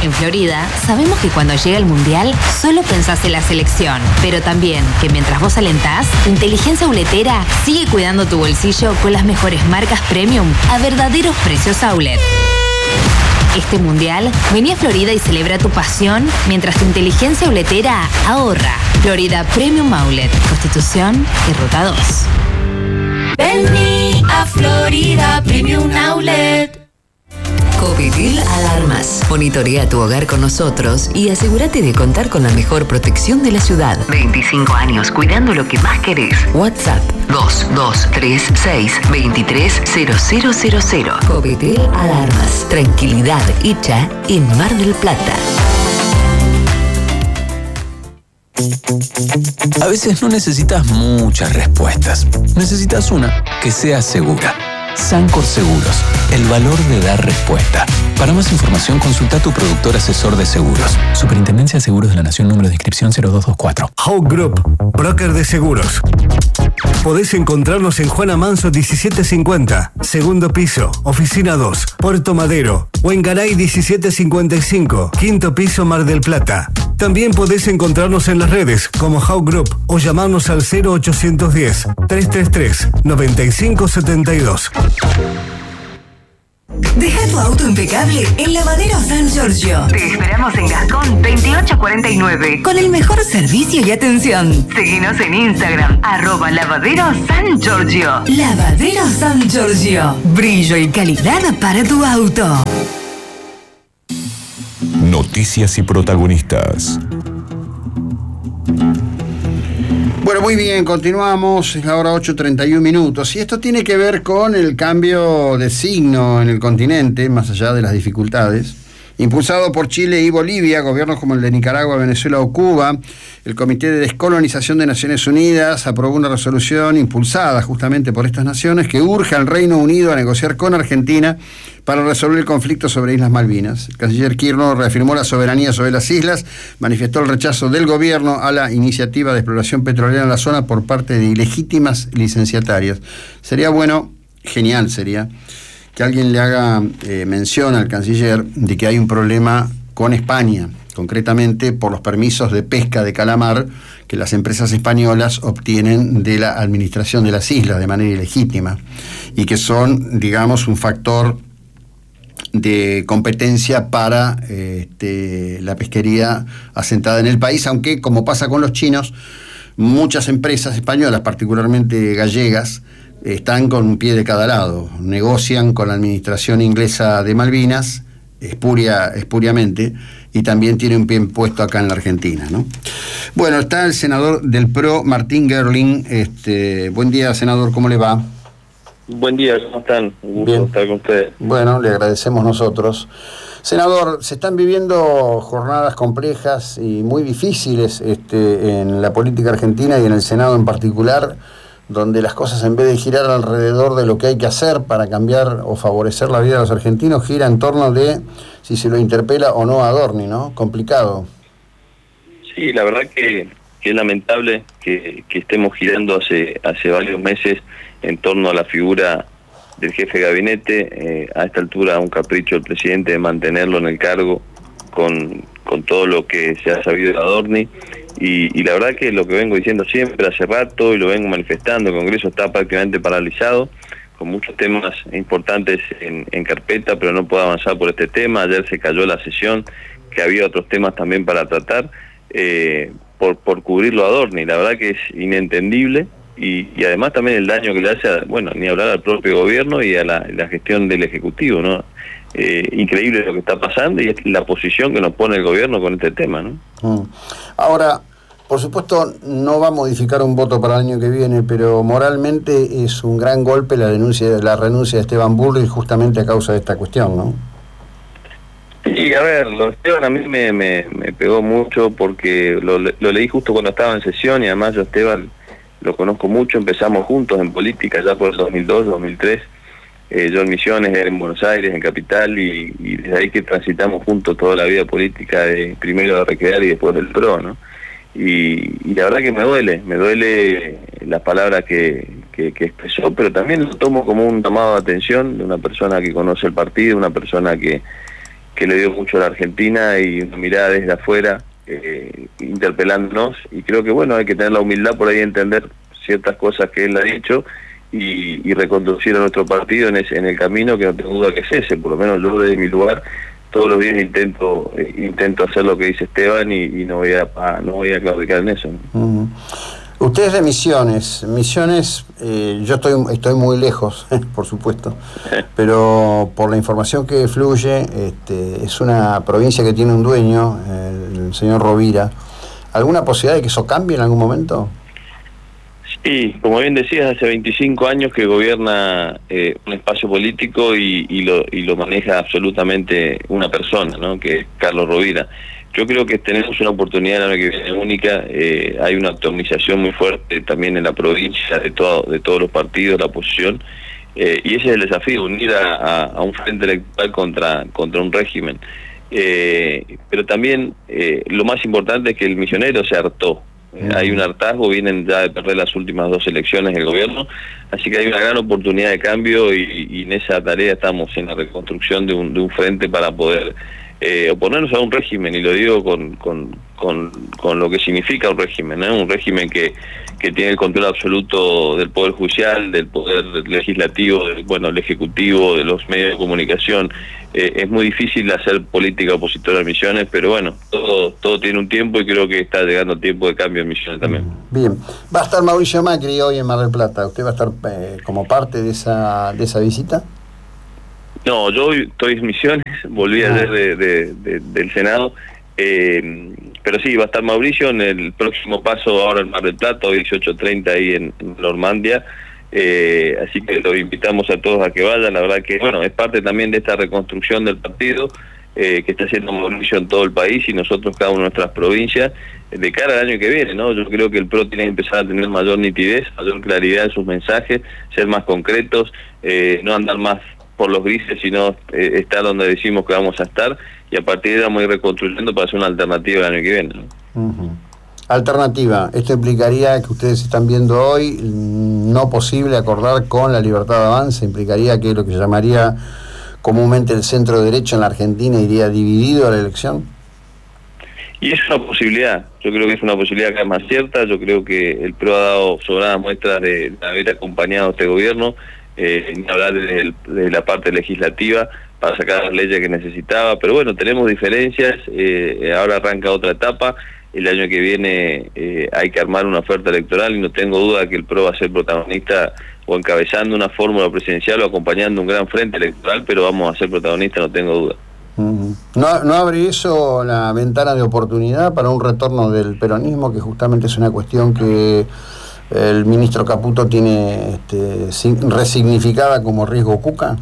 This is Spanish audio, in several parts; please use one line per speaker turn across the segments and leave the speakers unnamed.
En Florida, sabemos que cuando llega el Mundial, solo pensás en la selección. Pero también que mientras vos alentás, tu inteligencia uletera sigue cuidando tu bolsillo con las mejores marcas premium a verdaderos precios outlet. Este Mundial, vení a Florida y celebra tu pasión mientras tu inteligencia uletera ahorra. Florida Premium Outlet, Constitución y Ruta 2.
Vení a Florida Premium Outlet.
Covitil Alarmas. Monitorea tu hogar con nosotros y asegúrate de contar con la mejor protección de la ciudad. 25 años cuidando lo que más querés. WhatsApp 2236-230000. Covitil Alarmas. Tranquilidad hecha en Mar del Plata.
A veces no necesitas muchas respuestas. Necesitas una que sea segura. Sancor Seguros, el valor de dar respuesta. Para más información, consulta a tu productor asesor de seguros. Superintendencia de Seguros de la Nación, número de inscripción 0224.
Hawk Group, broker de seguros. Podés encontrarnos en Juana Manso 1750, segundo piso, oficina 2, Puerto Madero, o en Garay 1755, quinto piso, Mar del Plata. También podés encontrarnos en las redes como Hawk Group o llamarnos al 0810-333-9572.
Deja tu auto impecable en Lavadero San Giorgio.
Te esperamos en Gascón 2849.
Con el mejor servicio y atención.
Seguinos en Instagram, @Lavadero San Giorgio.
Lavadero San Giorgio. Brillo y calidad para tu auto.
Noticias y protagonistas.
Bueno, muy bien, continuamos, es la hora 8:31, y esto tiene que ver con el cambio de signo en el continente, más allá de las dificultades. Impulsado por Chile y Bolivia, gobiernos como el de Nicaragua, Venezuela o Cuba, el Comité de Descolonización de Naciones Unidas aprobó una resolución impulsada justamente por estas naciones que urge al Reino Unido a negociar con Argentina para resolver el conflicto sobre Islas Malvinas. El canciller Kirchner reafirmó la soberanía sobre las islas, manifestó el rechazo del gobierno a la iniciativa de exploración petrolera en la zona por parte de ilegítimas licenciatarias. Sería bueno, genial sería, que alguien le haga mención al canciller de que hay un problema con España, concretamente por los permisos de pesca de calamar que las empresas españolas obtienen de la administración de las islas de manera ilegítima y que son, digamos, un factor de competencia para la pesquería asentada en el país, aunque, como pasa con los chinos, muchas empresas españolas, particularmente gallegas, están con un pie de cada lado, negocian con la administración inglesa de Malvinas, espuriamente, y también tiene un pie puesto acá en la Argentina, ¿no? Bueno, está el senador del PRO, Martín Gerling. Buen día, senador, ¿cómo le va?
Buen día, ¿cómo están? Un gusto estar con ustedes.
Bueno, le agradecemos nosotros. Senador, se están viviendo jornadas complejas y muy difíciles en la política argentina y en el Senado en particular, donde las cosas, en vez de girar alrededor de lo que hay que hacer para cambiar o favorecer la vida de los argentinos, gira en torno de si se lo interpela o no a Adorni, ¿no? Complicado.
Sí, la verdad que es lamentable que estemos girando hace varios meses en torno a la figura del jefe de gabinete. A esta altura, un capricho del presidente de mantenerlo en el cargo con todo lo que se ha sabido de Adorni. Y la verdad que lo que vengo diciendo siempre hace rato y lo vengo manifestando, el Congreso está prácticamente paralizado, con muchos temas importantes en carpeta, pero no puede avanzar por este tema. Ayer se cayó la sesión, que había otros temas también para tratar, por cubrirlo a Adorni. La verdad que es inentendible y además también el daño que le hace, ni hablar al propio gobierno y a la gestión del Ejecutivo, ¿no? Increíble lo que está pasando y es la posición que nos pone el gobierno con este tema, ¿no?
Ahora, por supuesto, no va a modificar un voto para el año que viene, pero moralmente es un gran golpe la renuncia de Esteban Bullrich justamente a causa de esta cuestión, ¿no?
Sí, a ver, lo de Esteban a mí me pegó mucho porque lo leí justo cuando estaba en sesión y además yo a Esteban lo conozco mucho, empezamos juntos en política ya por el 2002, 2003. Yo en Misiones, él en Buenos Aires, en Capital, y desde ahí que transitamos juntos toda la vida política, primero de Recrear y después del PRO, ¿no? Y la verdad que me duele las palabras que expresó, pero también lo tomo como un llamado de atención de una persona que conoce el partido, una persona que le dio mucho a la Argentina y una mirada desde afuera, interpelándonos, y creo que bueno, hay que tener la humildad por ahí de entender ciertas cosas que él ha dicho y reconducir a nuestro partido en el camino, que no tengo duda que es ese. Por lo menos yo desde mi lugar todos los días intento hacer lo que dice Esteban y no voy a claudicar en eso, ¿no?
Usted es de Misiones, yo estoy muy lejos, por supuesto, pero por la información que fluye, es una provincia que tiene un dueño, el señor Rovira. ¿Alguna posibilidad de que eso cambie en algún momento?
Sí, como bien decías, hace 25 años que gobierna un espacio político y lo maneja absolutamente una persona, ¿no? Que es Carlos Rovira. Yo creo que tenemos una oportunidad el año que viene única. Hay una atomización muy fuerte también en la provincia de todos los partidos, la oposición, y ese es el desafío, unir a un frente electoral contra un régimen. Pero también lo más importante es que el misionero se hartó. Hay un hartazgo, vienen ya de perder las últimas 2 elecciones del gobierno, así que hay una gran oportunidad de cambio y en esa tarea estamos en la reconstrucción de un frente para poder oponernos a un régimen, y lo digo con lo que significa un régimen, ¿no? Un régimen que tiene el control absoluto del Poder Judicial, del Poder Legislativo, del Ejecutivo, de los medios de comunicación. Es muy difícil hacer política opositora en Misiones, pero bueno, todo tiene un tiempo y creo que está llegando el tiempo de cambio en Misiones también.
Bien, va a estar Mauricio Macri hoy en Mar del Plata. ¿Usted va a estar como parte de esa visita?
No, yo estoy en Misiones, volví ayer del Senado, pero sí, va a estar Mauricio en el próximo paso ahora en Mar del Plata, hoy 18:30 ahí en Normandia, así que los invitamos a todos a que vayan. La verdad que, bueno, es parte también de esta reconstrucción del partido que está haciendo Mauricio en todo el país y nosotros cada una de nuestras provincias, de cara al año que viene, ¿no? Yo creo que el PRO tiene que empezar a tener mayor nitidez, mayor claridad en sus mensajes, ser más concretos, no andar más por los grises, sino estar donde decimos que vamos a estar, y a partir de ahí vamos a ir reconstruyendo para hacer una alternativa el año que viene, ¿no?
Alternativa, esto implicaría que ustedes están viendo hoy no posible acordar con la Libertad de Avance, implicaría que lo que se llamaría comúnmente el centro derecho en la Argentina iría dividido a la elección.
Y es una posibilidad, yo creo que es una posibilidad cada vez más cierta. Yo creo que el PRO ha dado sobradas muestras de haber acompañado a este gobierno, ni hablar de la parte legislativa para sacar las leyes que necesitaba, pero bueno, tenemos diferencias, ahora arranca otra etapa, el año que viene hay que armar una oferta electoral y no tengo duda que el PRO va a ser protagonista o encabezando una fórmula presidencial o acompañando un gran frente electoral, pero vamos a ser protagonistas, no tengo duda.
¿No abre eso la ventana de oportunidad para un retorno del peronismo, que justamente es una cuestión que el ministro Caputo tiene resignificada como riesgo Cuca?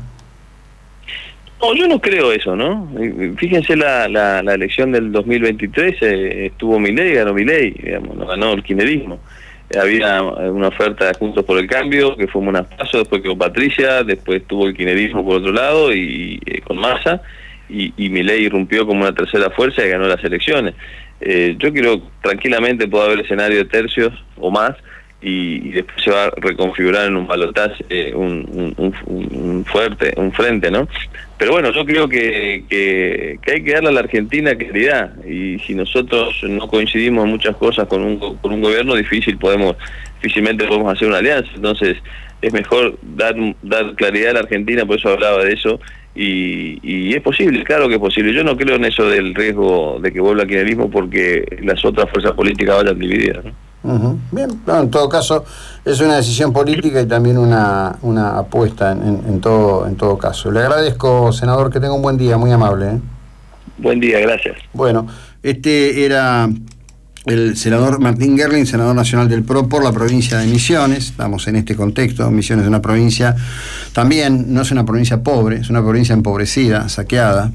No, yo no creo eso, ¿no? Fíjense la elección del 2023, estuvo Milei, ganó Milei, digamos, no ganó el kirchnerismo. Había una oferta de Juntos por el Cambio, que fue un paso, después quedó Patricia, después tuvo el kirchnerismo por otro lado, y con Massa, y Milei irrumpió como una tercera fuerza y ganó las elecciones. Yo creo tranquilamente puede haber escenario de tercios o más, y después se va a reconfigurar en un balotaje un frente, ¿no? Pero bueno, yo creo que hay que darle a la Argentina claridad, y si nosotros no coincidimos en muchas cosas con un gobierno, difícilmente podemos hacer una alianza. Entonces es mejor dar claridad a la Argentina, por eso hablaba de eso, y es posible, claro que es posible. Yo no creo en eso del riesgo de que vuelva el kirchnerismo porque las otras fuerzas políticas vayan divididas, ¿no?
Bien, no, en todo caso es una decisión política y también una apuesta en todo caso. Le agradezco, senador, que tenga un buen día, muy amable.
Buen día, gracias.
Bueno, este era el senador Martín Gerling, senador nacional del PRO por la provincia de Misiones. Estamos en este contexto. Misiones es una provincia, también no es una provincia pobre, es una provincia empobrecida, saqueada.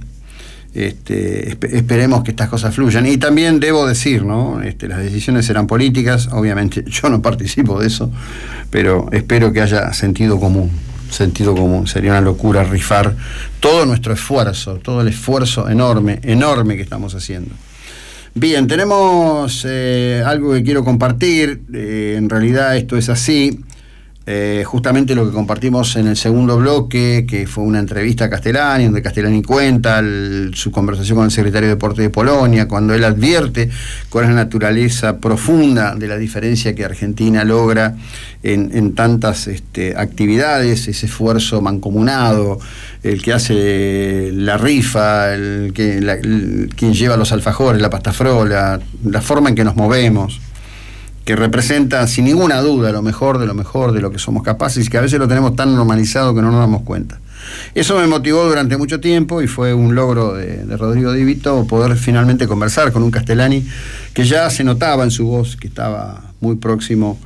Esperemos que estas cosas fluyan. Y también debo decir, ¿no? Las decisiones serán políticas, obviamente yo no participo de eso, pero espero que haya sentido común. Sería una locura rifar todo nuestro esfuerzo, todo el esfuerzo enorme que estamos haciendo. Bien, tenemos algo que quiero compartir. En realidad esto es así. justamente lo que compartimos en el segundo bloque, que fue una entrevista a Castellani, donde Castellani cuenta su conversación con el secretario de Deporte de Polonia, cuando él advierte cuál es la naturaleza profunda de la diferencia que Argentina logra en tantas actividades, ese esfuerzo mancomunado, el que hace la rifa, quien lleva los alfajores, la pastafrola, la forma en que nos movemos, que representa sin ninguna duda lo mejor de lo que somos capaces, y que a veces lo tenemos tan normalizado que no nos damos cuenta. Eso me motivó durante mucho tiempo, y fue un logro de Rodrigo Di Vito poder finalmente conversar con un Castellani que ya se notaba en su voz que estaba muy próximo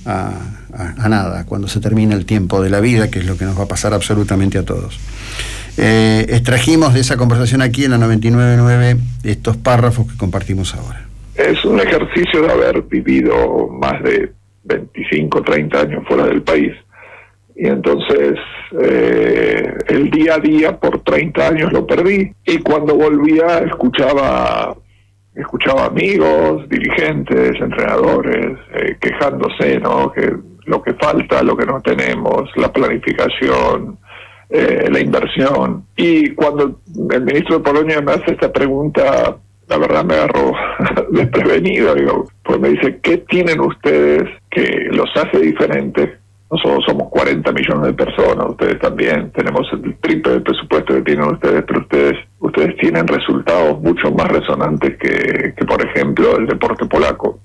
a nada, cuando se termina el tiempo de la vida, que es lo que nos va a pasar absolutamente a todos. Extrajimos de esa conversación aquí en la 99.9 estos párrafos que compartimos ahora.
Es un ejercicio de haber vivido más de 25, 30 años fuera del país. Y entonces el día a día por 30 años lo perdí. Y cuando volvía escuchaba amigos, dirigentes, entrenadores, quejándose, ¿no? Que lo que falta, lo que no tenemos, la planificación, la inversión. Y cuando el ministro de Polonia me hace esta pregunta, la verdad me agarró desprevenido, pues me dice, ¿qué tienen ustedes que los hace diferentes? Nosotros somos 40 millones de personas, ustedes también, tenemos el triple del presupuesto que tienen ustedes, pero ustedes tienen resultados mucho más resonantes que por ejemplo, el deporte polaco.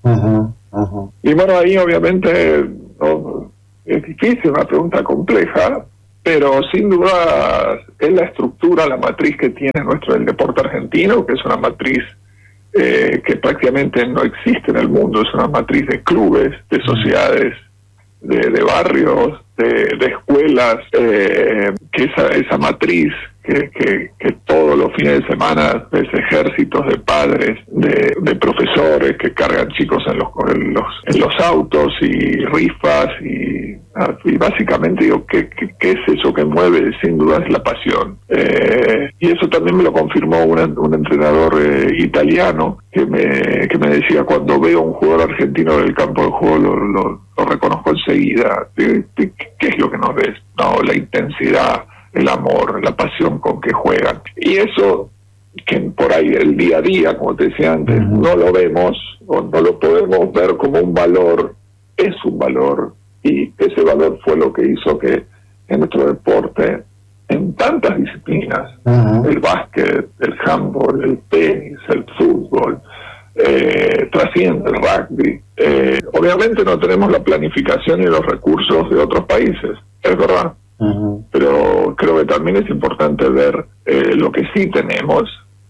Y bueno, ahí obviamente es difícil, una pregunta compleja, pero sin duda es la estructura, la matriz que tiene el deporte argentino, que es una matriz que prácticamente no existe en el mundo, es una matriz de clubes, de sociedades, de barrios, de escuelas, que esa matriz que todos los fines de semana ves ejércitos de padres, de profesores que cargan chicos en los autos y rifas y básicamente digo, ¿qué es eso que mueve? Sin duda es la pasión. Y eso también me lo confirmó un entrenador italiano que me decía, cuando veo a un jugador argentino del campo de juego lo reconozco enseguida. ¿Qué es lo que nos ves? No, la intensidad, el amor, la pasión con que juegan. Y eso, que por ahí el día a día, como te decía antes, no lo vemos o no lo podemos ver como un valor, es un valor, y ese valor fue lo que hizo que en nuestro deporte, en tantas disciplinas, el básquet, el handball, el tenis, el fútbol, trasciende el rugby. Obviamente no tenemos la planificación y los recursos de otros países, es verdad. Pero creo que también es importante ver lo que sí tenemos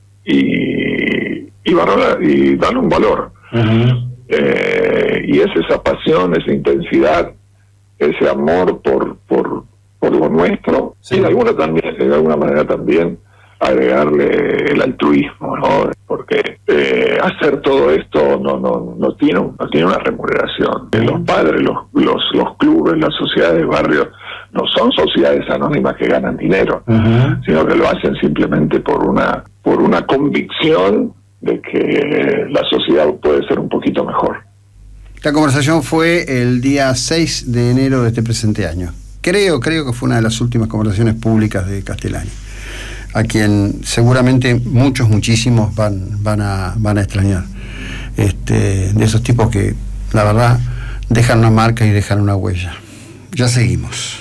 y darle un valor. Y es esa pasión, esa intensidad, ese amor por lo nuestro, y de alguna manera también agregarle el altruismo, ¿no? Porque hacer todo esto no tiene una remuneración. Los padres, los clubes, las sociedades de barrio no son sociedades anónimas que ganan dinero, sino que lo hacen simplemente por una convicción de que la sociedad puede ser un poquito mejor.
Esta conversación fue el día 6 de enero de este presente año. Creo que fue una de las últimas conversaciones públicas de Castellani, a quien seguramente muchísimos van a extrañar. De esos tipos que, la verdad, dejan una marca y dejan una huella. Ya seguimos.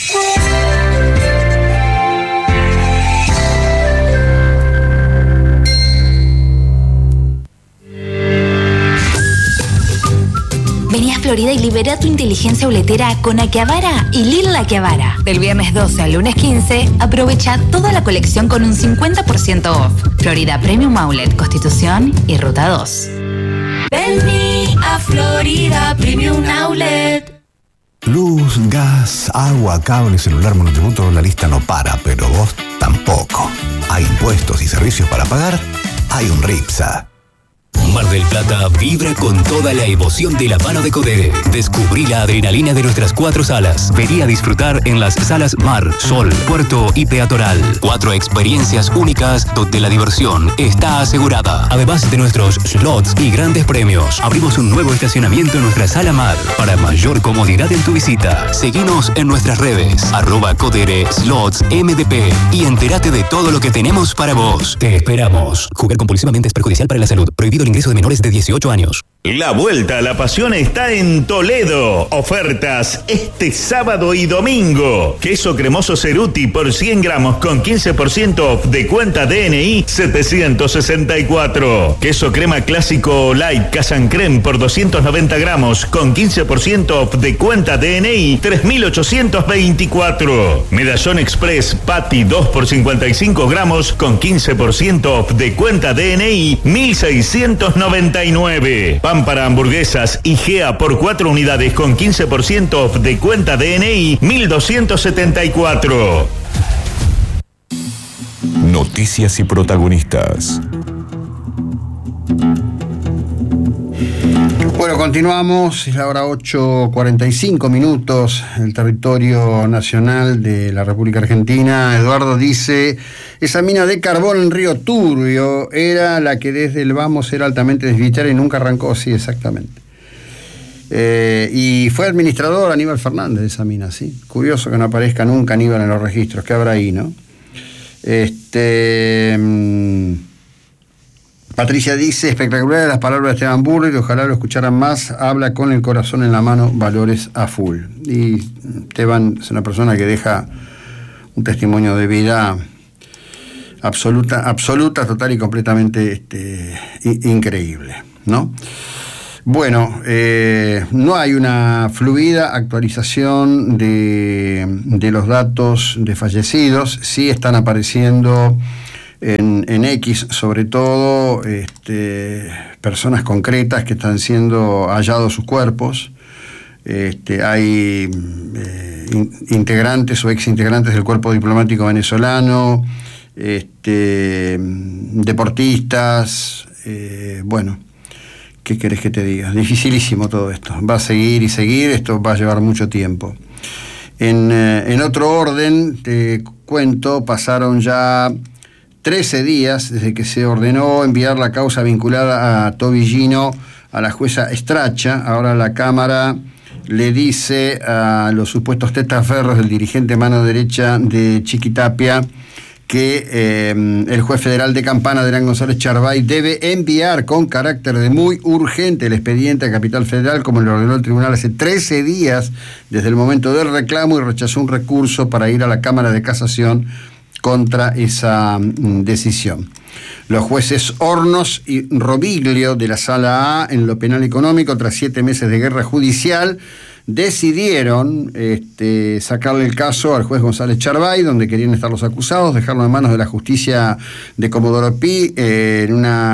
Vení a Florida y libera tu inteligencia boletera con Akihabara y Lil Akihabara. Del viernes 12 al lunes 15, aprovecha toda la colección con un 50% off. Florida Premium Outlet, Constitución y Ruta 2.
Vení a Florida Premium Outlet.
Luz, gas, agua, cable, celular, monotributo, la lista no para, pero vos tampoco. Hay impuestos y servicios para pagar, hay un RIPSA.
Mar del Plata vibra con toda la emoción de la mano de Codere. Descubrí la adrenalina de nuestras 4 salas. Vení a disfrutar en las salas Mar, Sol, Puerto y Peatonal. 4 experiencias únicas donde la diversión está asegurada. Además de nuestros slots y grandes premios, abrimos un nuevo estacionamiento en nuestra sala Mar para mayor comodidad en tu visita. Seguinos en nuestras redes @Codere Slots MDP y entérate de todo lo que tenemos para vos. Te esperamos. Jugar compulsivamente es perjudicial para la salud. Prohibido el ingreso de menores de 18 años.
La vuelta a la pasión está en Toledo. Ofertas este sábado y domingo. Queso cremoso Ceruti por 100 gramos con 15% off de cuenta DNI 764. Queso crema clásico light Casan Creme por 290 gramos con 15% off de cuenta DNI 3824. Medallón Express Patty 2 por 55 gramos con 15% off de cuenta DNI 1699. Pan para hamburguesas IGEA por 4 unidades con 15% off de cuenta DNI 1274.
Noticias y protagonistas.
Bueno, continuamos, es la hora 8:45 minutos, el territorio nacional de la República Argentina. Eduardo dice, esa mina de carbón en Río Turbio era la que desde el Vamos era altamente deficitaria y nunca arrancó. Sí, exactamente. Y fue administrador Aníbal Fernández de esa mina, sí. Curioso que no aparezca nunca Aníbal en los registros, ¿qué habrá ahí, no? Patricia dice, espectaculares las palabras de Esteban Burri, ojalá lo escucharan más, habla con el corazón en la mano, valores a full. Y Esteban es una persona que deja un testimonio de vida absoluta, total y completamente increíble, ¿no? Bueno, no hay una fluida actualización de los datos de fallecidos, sí están apareciendo en X, sobre todo, personas concretas que están siendo hallados sus cuerpos. Hay integrantes o exintegrantes del cuerpo diplomático venezolano, deportistas, bueno, ¿qué querés que te diga? Dificilísimo todo esto. Va a seguir y seguir, esto va a llevar mucho tiempo. En otro orden, te cuento, pasaron ya 13 días desde que se ordenó enviar la causa vinculada a Tobillino a la jueza Stracha. Ahora la Cámara le dice a los supuestos testaferros del dirigente mano derecha de Chiquitapia que el juez federal de Campana, Adrián González Charbay, debe enviar con carácter de muy urgente el expediente a Capital Federal, como le ordenó el tribunal hace 13 días desde el momento del reclamo, y rechazó un recurso para ir a la Cámara de Casación contra esa decisión. Los jueces Hornos y Robiglio de la Sala A en lo penal económico, tras 7 meses de guerra judicial, decidieron sacarle el caso al juez González Charbay, donde querían estar los acusados, dejarlo en manos de la justicia de Comodoro Pi en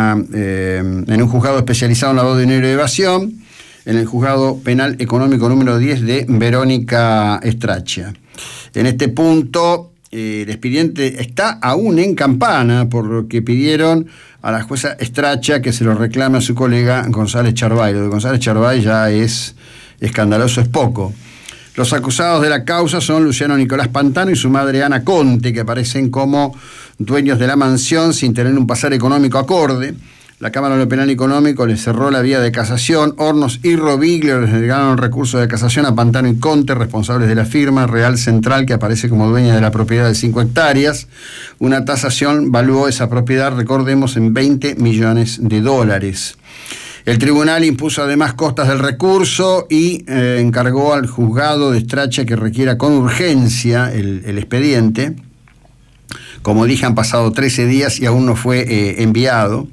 un juzgado especializado en lavado de dinero y evasión, en el juzgado penal económico número 10 de Verónica Stracha. En este punto, el expediente está aún en Campana, por lo que pidieron a la jueza Stracha que se lo reclame a su colega González Charbay. Lo de González Charbay ya es escandaloso, es poco. Los acusados de la causa son Luciano Nicolás Pantano y su madre Ana Conte, que aparecen como dueños de la mansión sin tener un pasar económico acorde. La Cámara de lo Penal Económico le cerró la vía de casación. Hornos y Robiglio les negaron recurso de casación a Pantano y Conte, responsables de la firma Real Central, que aparece como dueña de la propiedad de 5 hectáreas. Una tasación valuó esa propiedad, recordemos, en $20 millones. El tribunal impuso además costas del recurso y encargó al juzgado de Stracha que requiera con urgencia el expediente. Como dije, han pasado 13 días y aún no fue enviado.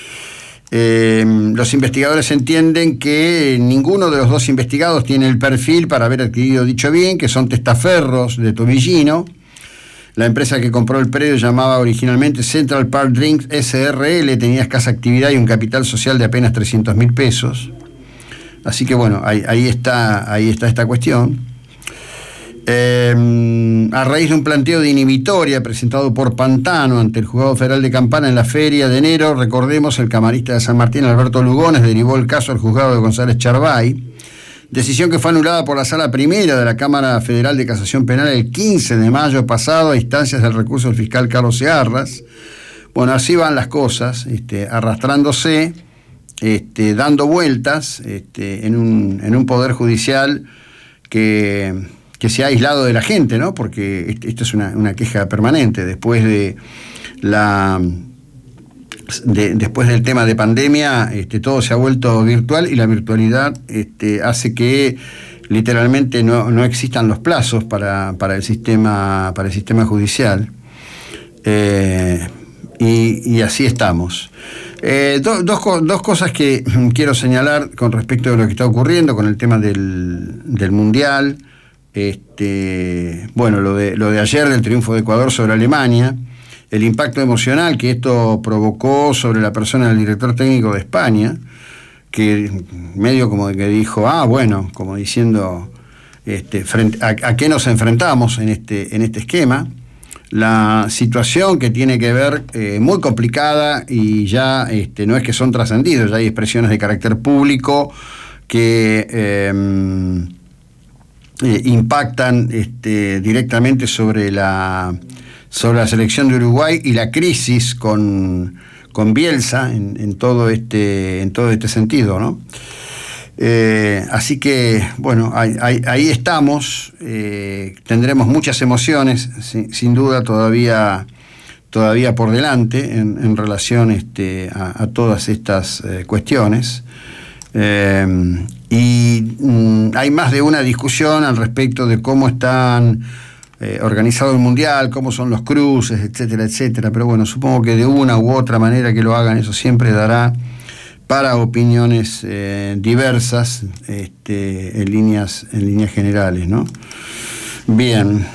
Los investigadores entienden que ninguno de los dos investigados tiene el perfil para haber adquirido dicho bien, que son testaferros de Tobillino. La empresa que compró el predio, llamaba originalmente Central Park Drinks SRL, tenía escasa actividad y un capital social de apenas 300.000 pesos. Así que bueno, ahí está esta cuestión. A raíz de un planteo de inhibitoria presentado por Pantano ante el Juzgado Federal de Campana en la feria de enero, recordemos, el camarista de San Martín, Alberto Lugones, derivó el caso al Juzgado de González Charbay, decisión que fue anulada por la Sala Primera de la Cámara Federal de Casación Penal el 15 de mayo pasado a instancias del recurso del fiscal Carlos Searras. Bueno, así van las cosas, arrastrándose, dando vueltas en un poder judicial que se ha aislado de la gente, ¿no? Porque esto es una queja permanente después después del tema de pandemia. Todo se ha vuelto virtual y la virtualidad hace que literalmente no existan los plazos para el sistema judicial, y así estamos. Dos cosas que quiero señalar con respecto de lo que está ocurriendo con el tema del Mundial. Bueno, lo de ayer del triunfo de Ecuador sobre Alemania, el impacto emocional que esto provocó sobre la persona del director técnico de España, que medio como que dijo, bueno, como diciendo, ¿a qué nos enfrentamos en este esquema? La situación que tiene que ver, muy complicada, y ya no es que son trascendidos, ya hay expresiones de carácter público que impactan directamente sobre la selección de Uruguay y la crisis con Bielsa en todo este sentido, ¿no? Así que, bueno, ahí estamos. Tendremos muchas emociones, sin duda, todavía por delante en relación a todas estas cuestiones. Y hay más de una discusión al respecto de cómo están organizado el Mundial, cómo son los cruces, etcétera, etcétera. Pero bueno, supongo que de una u otra manera que lo hagan, eso siempre dará para opiniones diversas, en líneas generales, ¿no? Bien,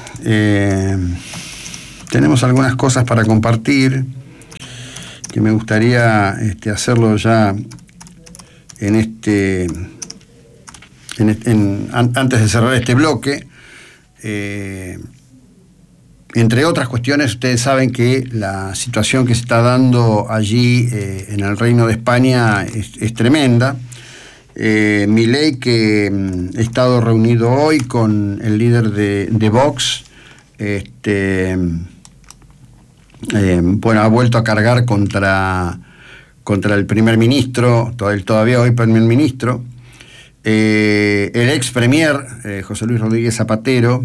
tenemos algunas cosas para compartir que me gustaría hacerlo ya antes de cerrar este bloque. Entre otras cuestiones, ustedes saben que la situación que se está dando allí en el Reino de España es tremenda. Milei, que ha estado reunido hoy con el líder de Vox, ha vuelto a cargar contra el primer ministro, todavía hoy primer ministro, el ex premier José Luis Rodríguez Zapatero.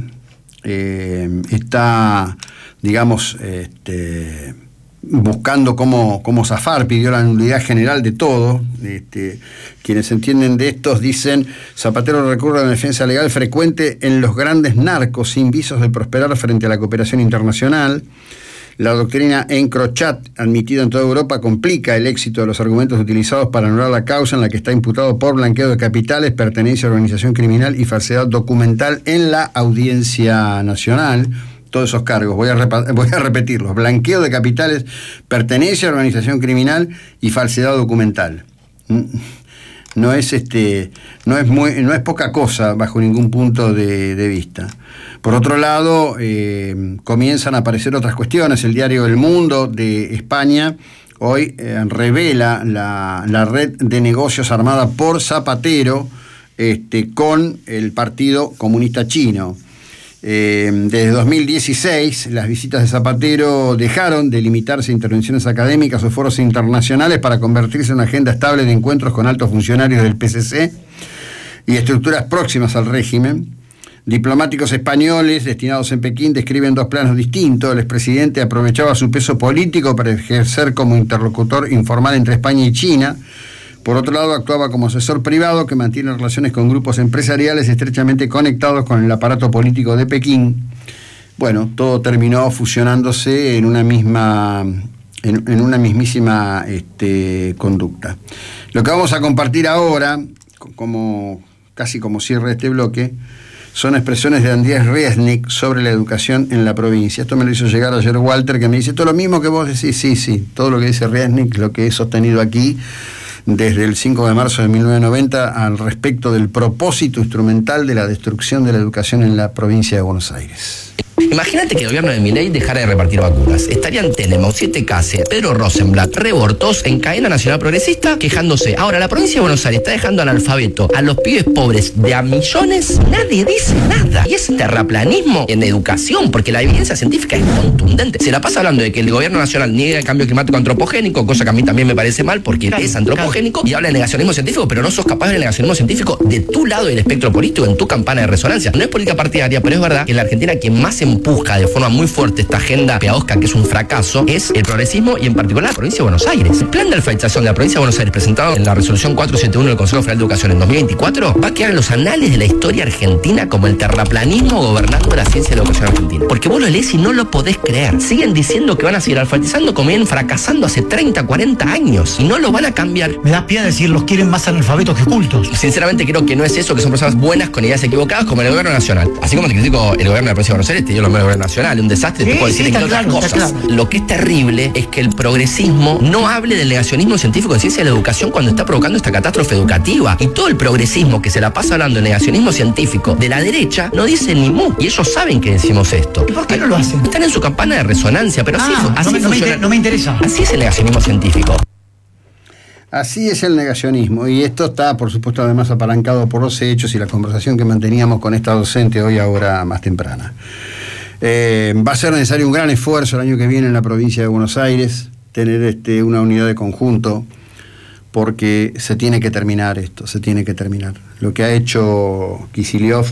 Está, digamos, buscando cómo zafar, pidió la nulidad general de todo. Quienes entienden de estos dicen: Zapatero recurre a la defensa legal frecuente en los grandes narcos sin visos de prosperar frente a la cooperación internacional. La doctrina EncroChat, admitida en toda Europa, complica el éxito de los argumentos utilizados para anular la causa en la que está imputado por blanqueo de capitales, pertenencia a organización criminal y falsedad documental en la Audiencia Nacional. Todos esos cargos, voy a repetirlos: blanqueo de capitales, pertenencia a organización criminal y falsedad documental. No es poca cosa bajo ningún punto de vista. Por otro lado, comienzan a aparecer otras cuestiones. El diario El Mundo de España hoy revela la red de negocios armada por Zapatero con el Partido Comunista Chino. Desde 2016, las visitas de Zapatero dejaron de limitarse a intervenciones académicas o foros internacionales para convertirse en una agenda estable de encuentros con altos funcionarios del PCC y estructuras próximas al régimen. Diplomáticos españoles destinados en Pekín describen dos planos distintos. El expresidente aprovechaba su peso político para ejercer como interlocutor informal entre España y China. Por otro lado, actuaba como asesor privado que mantiene relaciones con grupos empresariales estrechamente conectados con el aparato político de Pekín. Bueno, todo terminó fusionándose en una mismísima conducta. Lo que vamos a compartir ahora, casi como cierre de este bloque, son expresiones de Andrés Riesnik sobre la educación en la provincia. Esto me lo hizo llegar ayer Walter, que me dice: todo lo mismo que vos decís. Sí, todo lo que dice Riesnik, lo que he sostenido aquí desde el 5 de marzo de 1990 al respecto del propósito instrumental de la destrucción de la educación en la provincia de Buenos Aires.
Imagínate que el gobierno de Milei dejara de repartir vacunas. Estarían Telemau, 7Case, Pedro Rosenblatt, Rebortos en cadena nacional progresista quejándose. Ahora, la provincia de Buenos Aires está dejando analfabeto a los pibes pobres de a millones. Nadie dice nada. Y es terraplanismo en educación, porque la evidencia científica es contundente. Se la pasa hablando de que el gobierno nacional niega el cambio climático antropogénico, cosa que a mí también me parece mal porque es antropogénico, y habla de negacionismo científico, pero no sos capaz de negacionismo científico de tu lado del espectro político, en tu campana de resonancia. No es política partidaria, pero es verdad que en la Argentina quien más empuja de forma muy fuerte esta agenda pedagógica, que es un fracaso, es el progresismo y en particular la provincia de Buenos Aires. El plan de alfabetización de la provincia de Buenos Aires presentado en la resolución 471 del Consejo Federal de Educación en 2024 va a quedar en los anales de la historia argentina como el terraplanismo gobernando la ciencia de la educación argentina. Porque vos lo lees y no lo podés creer. Siguen diciendo que van a seguir alfabetizando como vienen fracasando hace 30, 40 años y no lo van a cambiar.
Me da pena decir, los quieren más analfabetos que cultos.
Sinceramente creo que no es eso, que son personas buenas con ideas equivocadas como el gobierno nacional. Así como te critico el gobierno de la provincia de Buenos Aires, te digo lo mismo del gobierno nacional, un desastre, te puedo decir entre otras cosas. Claro. Lo que es terrible es que el progresismo no hable del negacionismo científico en ciencia de la educación cuando está provocando esta catástrofe educativa. Y todo el progresismo que se la pasa hablando de negacionismo científico de la derecha no dice ni mu. Y ellos saben que decimos esto.
¿Y por qué no lo hacen?
Están en su campana de resonancia, pero así funciona.
No me interesa.
Así es el negacionismo científico.
Así es el negacionismo, y esto está, por supuesto, además apalancado por los hechos y la conversación que manteníamos con esta docente hoy, ahora más temprana. Va a ser necesario un gran esfuerzo el año que viene en la provincia de Buenos Aires, tener una unidad de conjunto, porque se tiene que terminar esto, se tiene que terminar. Lo que ha hecho Kicillof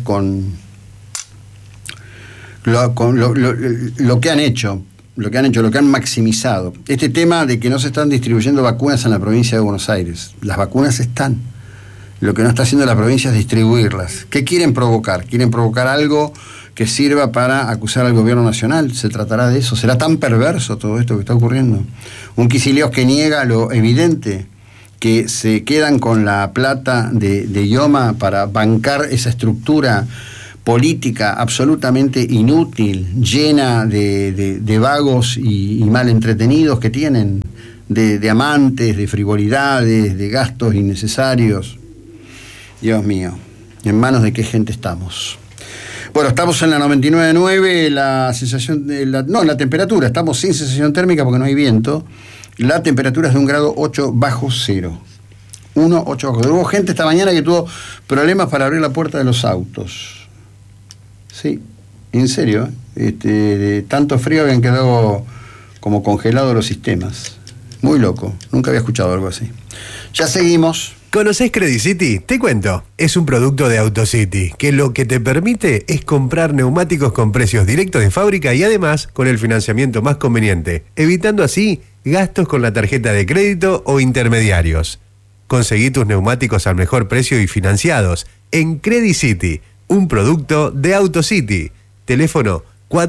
lo que han hecho, lo que han maximizado. Este tema de que no se están distribuyendo vacunas en la provincia de Buenos Aires. Las vacunas están. Lo que no está haciendo la provincia es distribuirlas. ¿Qué quieren provocar? ¿Quieren provocar algo que sirva para acusar al gobierno nacional? ¿Se tratará de eso? ¿Será tan perverso todo esto que está ocurriendo? Un Kicillof que niega lo evidente, que se quedan con la plata de IOMA para bancar esa estructura política absolutamente inútil, llena de vagos y mal entretenidos que tienen, de amantes, de frivolidades, de gastos innecesarios. Dios mío, ¿en manos de qué gente estamos? Bueno, estamos en la 99.9, la sensación la temperatura, estamos sin sensación térmica porque no hay viento. La temperatura es de 1 grado 8 bajo cero. 1, 8 bajo cero. Hubo gente esta mañana que tuvo problemas para abrir la puerta de los autos. Sí, en serio, de tanto frío habían quedado como congelados los sistemas. Muy loco, nunca había escuchado algo así. Ya seguimos.
¿Conocés Credit City? Te cuento, es un producto de AutoCity, que lo que te permite es comprar neumáticos con precios directos de fábrica y además con el financiamiento más conveniente, evitando así gastos con la tarjeta de crédito o intermediarios. Conseguí tus neumáticos al mejor precio y financiados en Credit City, un producto de AutoCity. Teléfono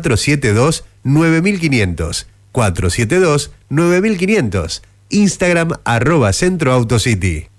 472-9500. 472-9500. Instagram @CentroAutoCity.